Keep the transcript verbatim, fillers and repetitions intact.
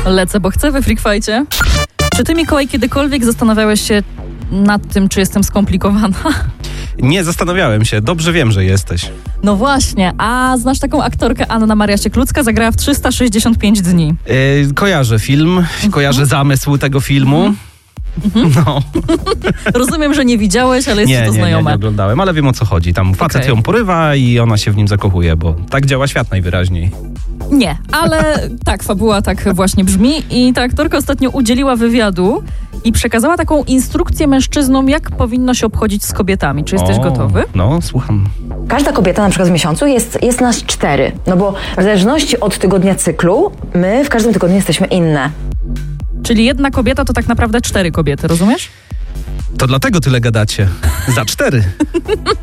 Lecę, bo chcę we Freak Fightcie. Czy ty, Mikołaj, kiedykolwiek zastanawiałeś się nad tym, czy jestem skomplikowana? Nie zastanawiałem się, dobrze wiem, że jesteś. No właśnie, a znasz taką aktorkę Anna Maria Sieklucka? Zagrała w trzysta sześćdziesiąt pięć dni. Yy, kojarzę film, kojarzę zamysł tego filmu. No. Rozumiem, że nie widziałeś, ale jest Nie, ci to nie, znajome. nie, nie oglądałem, ale wiem, o co chodzi. Tam facet Okej. ją porywa i ona się w nim zakochuje, bo tak działa świat najwyraźniej. Nie, ale tak, fabuła tak właśnie brzmi i ta aktorka ostatnio udzieliła wywiadu i przekazała taką instrukcję mężczyznom, jak powinno się obchodzić z kobietami. Czy jesteś O, gotowy? No, słucham. Każda kobieta na przykład w miesiącu jest, jest nas cztery, no bo w zależności od tygodnia cyklu, my w każdym tygodniu jesteśmy inne. Czyli jedna kobieta to tak naprawdę cztery kobiety, rozumiesz? To dlatego tyle gadacie. Za cztery.